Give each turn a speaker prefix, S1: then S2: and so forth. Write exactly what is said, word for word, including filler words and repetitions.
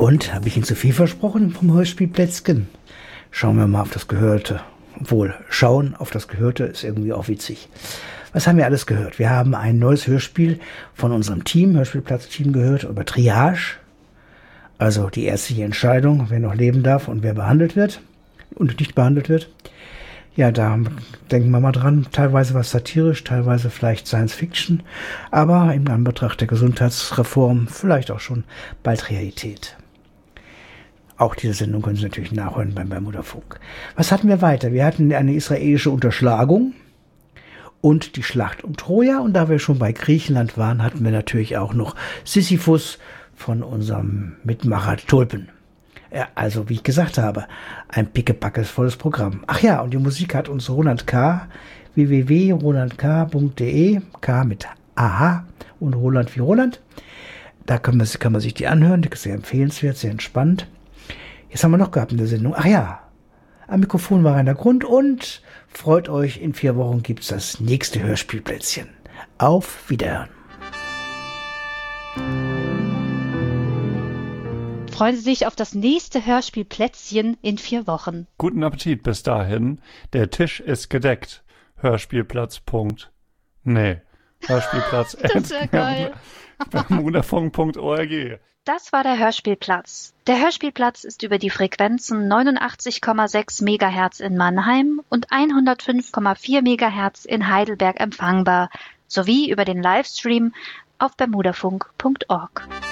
S1: Und, habe ich Ihnen zu viel versprochen vom Hörspielplätzchen? Schauen wir mal auf das Gehörte. Obwohl, schauen auf das Gehörte ist irgendwie auch witzig. Was haben wir alles gehört? Wir haben ein neues Hörspiel von unserem Team, Hörspielplatz-Team, gehört über Triage. Also die ärztliche Entscheidung, wer noch leben darf und wer behandelt wird und nicht behandelt wird. Ja, da denken wir mal dran. Teilweise was satirisch, teilweise vielleicht Science Fiction. Aber im Anbetracht der Gesundheitsreform vielleicht auch schon bald Realität. Auch diese Sendung können Sie natürlich nachhören beim Bermuda-Funk. Was hatten wir weiter? Wir hatten eine israelische Unterschlagung und die Schlacht um Troja. Und da wir schon bei Griechenland waren, hatten wir natürlich auch noch Sisyphus von unserem Mitmacher Tulpen. Ja, also, wie ich gesagt habe, ein pickepackes volles Programm. Ach ja, und die Musik hat uns Roland K. w w w punkt roland k punkt d e, K mit A H und Roland wie Roland. Da kann man, kann man sich die anhören, das ist sehr empfehlenswert, sehr entspannt. Jetzt haben wir noch gehabt in der Sendung. Ach ja, am Mikrofon war Rainer Grund und freut euch, in vier Wochen gibt's das nächste Hörspielplätzchen. Auf Wiederhören.
S2: Freuen Sie sich auf das nächste Hörspielplätzchen in vier Wochen.
S3: Guten Appetit bis dahin. Der Tisch ist gedeckt. Hörspielplatz. Nee. Hörspielplatz.
S2: Das wäre geil.
S3: bermudafunk punkt org.
S2: Das war der Hörspielplatz. Der Hörspielplatz ist über die Frequenzen neunundachtzig Komma sechs Megahertz in Mannheim und hundertfünf Komma vier Megahertz in Heidelberg empfangbar, sowie über den Livestream auf bermudafunk punkt org.